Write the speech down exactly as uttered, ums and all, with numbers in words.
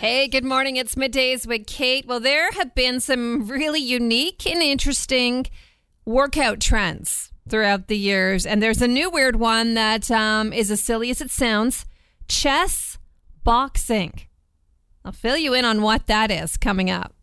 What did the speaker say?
Hey, good morning. It's Middays with Kate. Well, there have been some really unique and interesting workout trends throughout the years. And there's a new weird one that um, is as silly as it sounds. Chess boxing. I'll fill you in on what that is coming up.